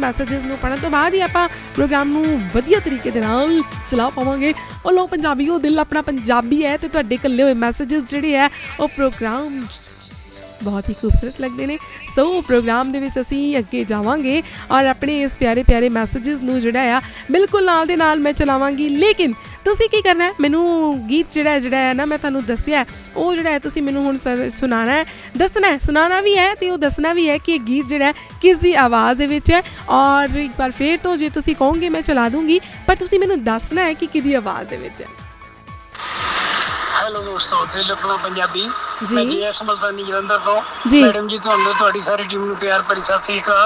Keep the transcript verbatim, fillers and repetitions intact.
Messages ਨੂੰ ਪੜ੍ਹਨ ਤੋਂ ਬਾਅਦ ਹੀ ਆਪਾਂ ਪ੍ਰੋਗਰਾਮ ਨੂੰ ਵਧੀਆ ਤਰੀਕੇ ਦੇ ਨਾਲ ਚਲਾ ਪਾਵਾਂਗੇ। ਉਹ ਲੋ ਪੰਜਾਬੀਓ, ਦਿਲ ਆਪਣਾ ਪੰਜਾਬੀ ਹੈ ਅਤੇ ਤੁਹਾਡੇ ਇਕੱਲੇ ਹੋਏ ਮੈਸੇਜਿਸ ਜਿਹੜੇ ਹੈ ਉਹ ਪ੍ਰੋਗਰਾਮ ਬਹੁਤ ਹੀ ਖੂਬਸੂਰਤ ਲੱਗਦੇ ਨੇ। ਸੋ ਪ੍ਰੋਗਰਾਮ ਦੇ ਵਿੱਚ ਅਸੀਂ ਅੱਗੇ ਜਾਵਾਂਗੇ ਔਰ ਆਪਣੇ ਇਸ ਪਿਆਰੇ ਪਿਆਰੇ ਮੈਸੇਜਿਸ ਨੂੰ ਜਿਹੜਾ ਆ ਬਿਲਕੁਲ ਨਾਲ ਦੇ ਨਾਲ ਮੈਂ ਚਲਾਵਾਂਗੀ। ਲੇਕਿਨ ਤੁਸੀਂ ਕੀ ਕਰਨਾ, ਮੈਨੂੰ ਗੀਤ ਜਿਹੜਾ ਜਿਹੜਾ ਹੈ ਨਾ ਮੈਂ ਤੁਹਾਨੂੰ ਦੱਸਿਆ ਉਹ ਜਿਹੜਾ ਹੈ ਤੁਸੀਂ ਮੈਨੂੰ ਹੁਣ ਸੁਣਾਉਣਾ ਹੈ, ਦੱਸਣਾ ਹੈ, ਸੁਣਾਉਣਾ ਵੀ ਹੈ ਅਤੇ ਉਹ ਦੱਸਣਾ ਵੀ ਹੈ ਕਿ ਇਹ ਗੀਤ ਜਿਹੜਾ ਕਿਸ ਦੀ ਆਵਾਜ਼ ਦੇ ਵਿੱਚ ਹੈ। ਔਰ ਇੱਕ ਵਾਰ ਫਿਰ ਤੋਂ ਜੇ ਤੁਸੀਂ ਕਹੋਗੇ ਮੈਂ ਚਲਾ ਦੂੰਗੀ, ਪਰ ਤੁਸੀਂ ਮੈਨੂੰ ਦੱਸਣਾ ਹੈ ਕਿ ਕਿਹਦੀ ਆਵਾਜ਼ ਦੇ ਵਿੱਚ ਹੈ। ਹੈਲੋ ਦੋਸਤੋ, ਦਿਲ ਆਪਣਾ ਪੰਜਾਬੀ, ਜੀ ਮੈਂ ਜੀ ਐਸ ਮਲਤਾਨੀ ਜਲੰਧਰ ਤੋਂ। ਜੀ ਮੈਡਮ ਜੀ, ਤੁਹਾਨੂੰ ਤੁਹਾਡੀ ਸਾਰੀ ਟੀਮ ਨੂੰ ਪਿਆਰ ਭਰੀ ਸਤਿ ਸ੍ਰੀ ਅਕਾਲ।